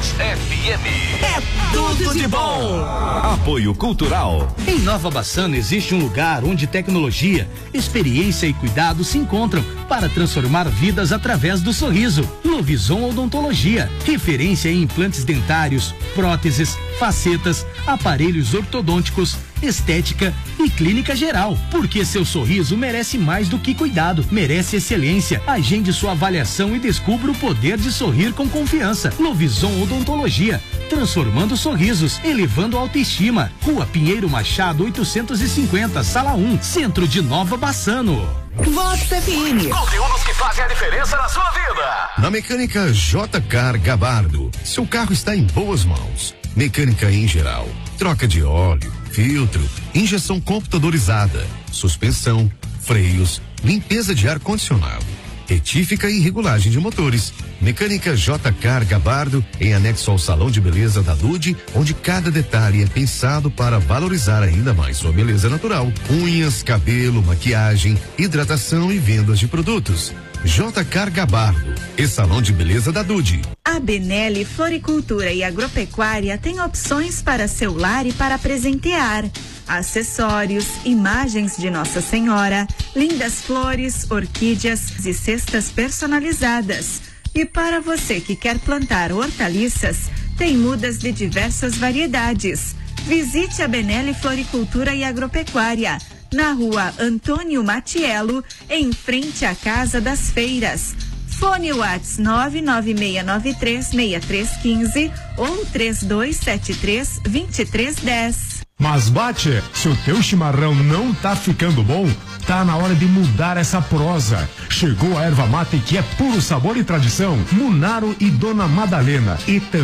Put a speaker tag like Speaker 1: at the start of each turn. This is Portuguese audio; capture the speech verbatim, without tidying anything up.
Speaker 1: Hits F M.
Speaker 2: É tudo de bom.
Speaker 3: Apoio Cultural.
Speaker 4: Em Nova Bassano existe um lugar onde tecnologia, experiência e cuidado se encontram para transformar vidas através do sorriso. Novison Odontologia, referência em implantes dentários, próteses, facetas, aparelhos ortodônticos, estética e clínica geral. Porque seu sorriso merece mais do que cuidado, merece excelência. Agende sua avaliação e descubra o poder de sorrir com confiança. Novison Odontologia, transformando sorrisos, elevando a autoestima. Rua Pinheiro Machado oitocentos e cinquenta, Sala um, Centro de Nova Bassano.
Speaker 2: Vox F M.
Speaker 1: Conteúdos que fazem a diferença na sua vida.
Speaker 5: Na Mecânica J-Car Gabardo, seu carro está em boas mãos. Mecânica em geral, troca de óleo, filtro, injeção computadorizada, suspensão, freios, limpeza de ar-condicionado, retífica e regulagem de motores. Mecânica J-Car Gabardo, em anexo ao Salão de Beleza da Dude, onde cada detalhe é pensado para valorizar ainda mais sua beleza natural. Unhas, cabelo, maquiagem, hidratação e vendas de produtos. J-Car Gabardo e Salão de Beleza da Dude.
Speaker 6: A Benelli Floricultura e Agropecuária tem opções para seu lar e para presentear. Acessórios, imagens de Nossa Senhora, lindas flores, orquídeas e cestas personalizadas. E para você que quer plantar hortaliças, tem mudas de diversas variedades. Visite a Benelli Floricultura e Agropecuária, na rua Antônio Matiello, em frente à Casa das Feiras. Fone Whats nove nove seis nove três seis três um cinco ou três dois sete três dois três um zero.
Speaker 7: Mas bate, se o teu chimarrão não tá ficando bom, tá na hora de mudar essa prosa. Chegou a erva mate que é puro sabor e tradição. Munaro e Dona Madalena. E também